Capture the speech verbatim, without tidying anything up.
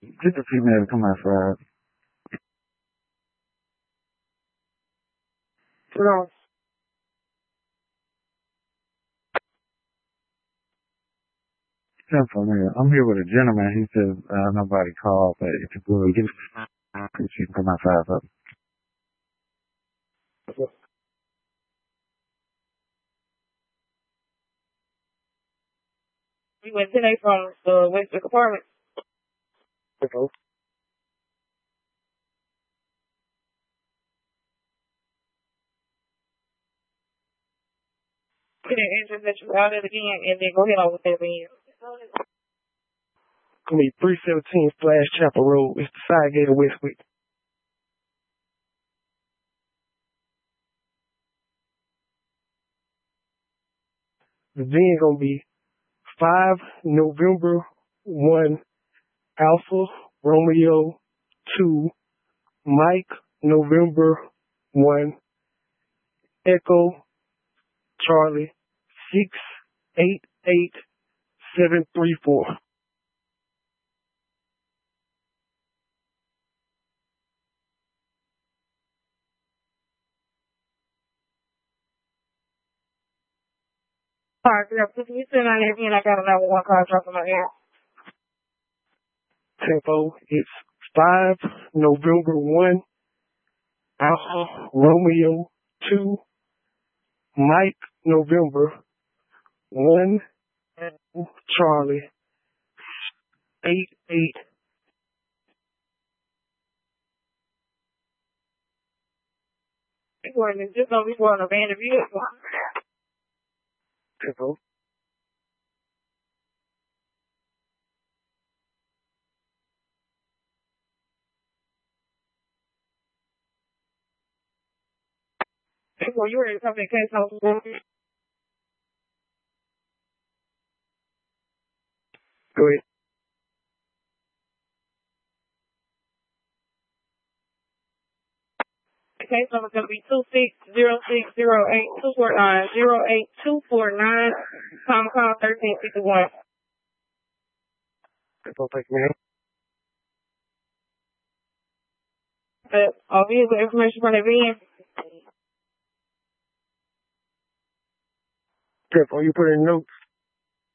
Get the female to come outside. Sit down. Simple, man. I'm here with a gentleman. He says uh, nobody called, but if you will get she can come outside. So. We went today from the Western Apartment. Okay. Get an entrance that you out it again, and then go ahead on with that again. Gonna be three seventeen Splash Chapel Road. It's the side gate of Westwick. The then gonna be five November one Alpha Romeo two Mike November one Echo Charlie six eight eight seven three four. All right, girl, since we sitting on there again, I got another one call dropping my ear. Tempo, it's five November one Alpha Romeo two Mike November one Charlie eight eight. It's just gonna be going to Vanderbilt. Tempo. Well, you ready to come in case I was going to Go ahead. The case number is going to be two six zero six zero eight two four nine zero eight two four nine, Common Call thirteen fifty-one. Tempo, thank you, man. But all vehicle information from the van. Tempo, you put in notes.